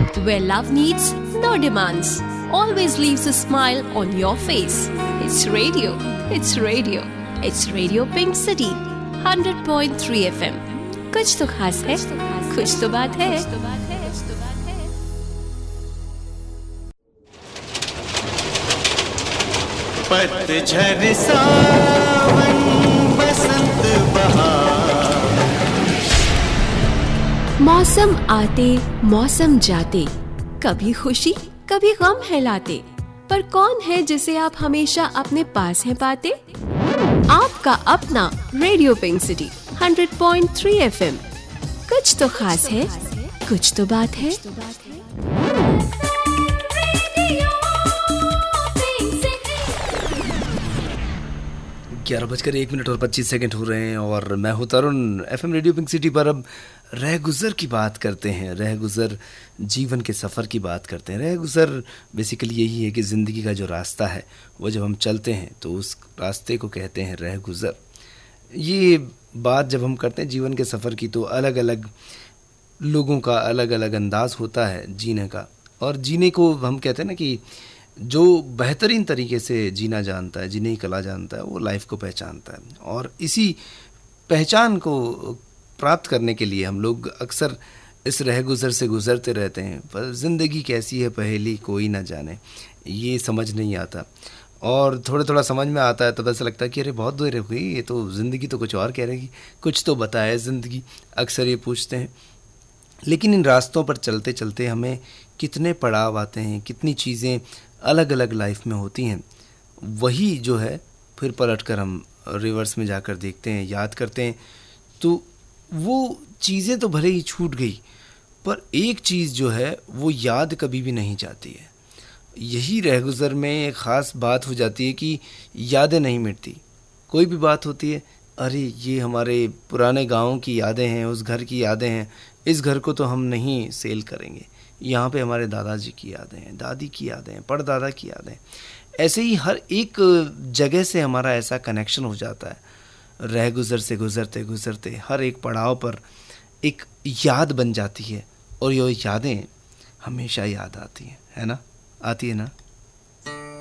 where love needs no demands, always leaves a smile on your face. It's radio, it's radio, it's Radio Pink City, 100.3 FM. कुछ तो खास है, कुछ तो बात है। पतझड़ सावन बसंत बहार, मौसम आते मौसम जाते, कभी खुशी कभी गम है लाते, पर कौन है जिसे आप हमेशा अपने पास हैं पाते? आपका अपना रेडियो पिंक सिटी 100.3 FM। कुछ तो खास है, कुछ तो बात है। 11:01 और 25 हो रहे हैं और मैं हूं तरुण। FM रेडियो पिंक सिटी पर अब रह गुज़र की बात करते हैं। रह गुज़र जीवन के सफ़र की बात करते हैं। रह गुज़र बेसिकली यही है कि ज़िंदगी का जो रास्ता है वो जब हम चलते हैं तो उस रास्ते को कहते हैं रह गुज़र। ये बात जब हम करते हैं जीवन के सफ़र की तो अलग अलग लोगों का अलग अलग अंदाज़ होता है जीने का, और जीने को हम कहते हैं ना कि जो बेहतरीन तरीके से जीना जानता है, जीने की कला जानता है, वो लाइफ को पहचानता है। और इसी पहचान को प्राप्त करने के लिए हम लोग अक्सर इस रह गुज़र से गुज़रते रहते हैं। पर ज़िंदगी कैसी है पहेली कोई ना जाने, ये समझ नहीं आता। और थोड़ा समझ में आता है तब ऐसा लगता है कि अरे बहुत देर हो गई, ये तो ज़िंदगी तो कुछ और कह रही, कुछ तो बताए ज़िंदगी, अक्सर ये पूछते हैं। लेकिन इन रास्तों पर चलते चलते हमें कितने पड़ाव आते हैं, कितनी चीज़ें अलग अलग लाइफ में होती हैं, वही जो है फिर पलट कर हम रिवर्स में जाकर देखते हैं, याद करते हैं, तो वो चीज़ें तो भले ही छूट गई पर एक चीज़ जो है वो याद कभी भी नहीं जाती है। यही रह गुज़र में एक ख़ास बात हो जाती है कि यादें नहीं मिटती। कोई भी बात होती है, अरे ये हमारे पुराने गाँव की यादें हैं, उस घर की यादें हैं, इस घर को तो हम नहीं सेल करेंगे, यहाँ पे हमारे दादाजी की यादें हैं, दादी की यादें हैं, परदादा की यादें। ऐसे ही हर एक जगह से हमारा ऐसा कनेक्शन हो जाता है। रह गुज़र से गुज़रते गुज़रते हर एक पड़ाव पर एक याद बन जाती है और ये यादें हमेशा याद आती हैं, है ना? आती है ना?